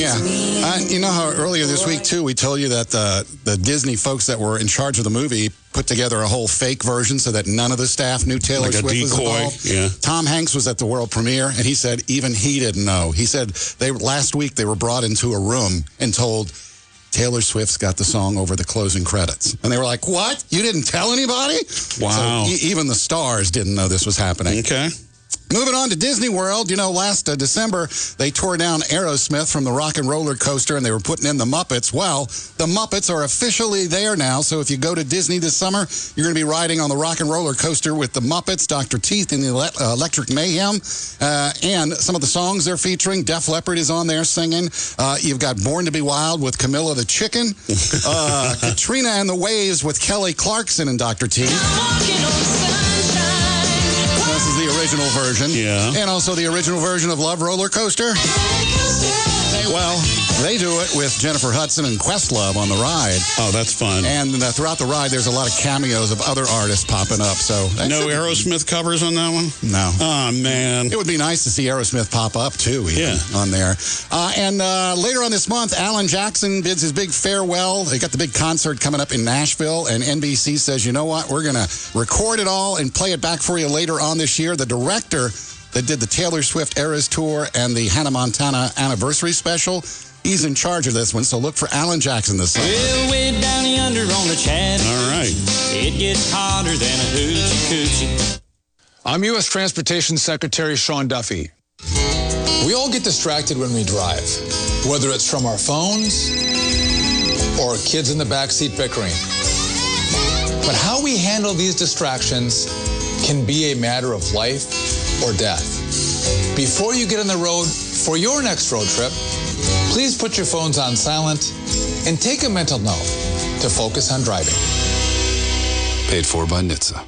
Yeah. You know how earlier this week, too, we told you that the Disney folks that were in charge of the movie put together a whole fake version so that none of the staff knew Taylor Swift was involved? Yeah. Tom Hanks was at the world premiere, and he said even he didn't know. He said last week they were brought into a room and told, Taylor Swift's got the song over the closing credits. And they were like, what? You didn't tell anybody? Wow. So even the stars didn't know this was happening. Okay. Moving on to Disney World, you know, last December, they tore down Aerosmith from the Rock and Roller Coaster, and they were putting in the Muppets. Well, the Muppets are officially there now, so if you go to Disney this summer, you're going to be riding on the Rock and Roller Coaster with the Muppets, Dr. Teeth, and the Electric Mayhem, and some of the songs they're featuring. Def Leppard is on there singing. You've got Born to be Wild with Camilla the Chicken, Katrina and the Waves with Kelly Clarkson and Dr. Teeth. This is the original version. Yeah. And also the original version of Love Roller Coaster. Well, they do it with Jennifer Hudson and Questlove on the ride. Oh, that's fun. And throughout the ride, there's a lot of cameos of other artists popping up. So no Aerosmith covers on that one? No. Oh, man. It would be nice to see Aerosmith pop up, too, even, on there. And later on this month, Alan Jackson bids his big farewell. They got the big concert coming up in Nashville, and NBC says, you know what, we're going to record it all and play it back for you later on this year. The director that did the Taylor Swift Eras Tour and the Hannah Montana Anniversary Special, he's in charge of this one, so look for Alan Jackson this summer. Well, way down yonder on the Chattahoochee. All right. It gets hotter than a hoochie coochie. I'm U.S. Transportation Secretary Sean Duffy. We all get distracted when we drive, whether it's from our phones or kids in the backseat bickering. But how we handle these distractions can be a matter of life or death. Before you get on the road for your next road trip, please put your phones on silent and take a mental note to focus on driving. Paid for by NHTSA.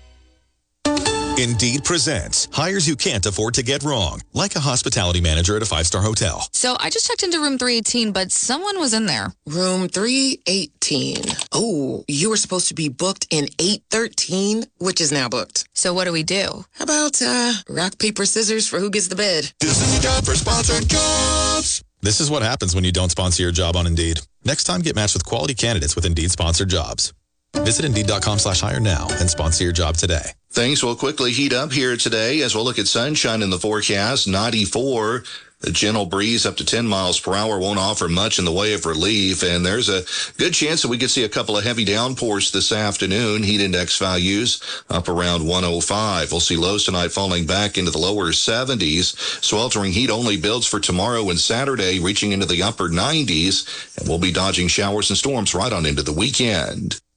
Indeed presents hires you can't afford to get wrong, like a hospitality manager at a 5-star hotel. So I just checked into room 318, but someone was in there. Room 318. Oh, you were supposed to be booked in 813, which is now booked. So what do we do? How about rock, paper, scissors for who gets the bid? This is your job for sponsored jobs. This is what happens when you don't sponsor your job on Indeed. Next time, get matched with quality candidates with Indeed sponsored jobs. Visit Indeed.com/hire now and sponsor your job today. Things will quickly heat up here today as we'll look at sunshine in the forecast. 94. The gentle breeze up to 10 miles per hour won't offer much in the way of relief, and there's a good chance that we could see a couple of heavy downpours this afternoon. Heat index values up around 105. We'll see lows tonight falling back into the lower 70s. Sweltering heat only builds for tomorrow and Saturday, reaching into the upper 90s, and we'll be dodging showers and storms right on into the weekend.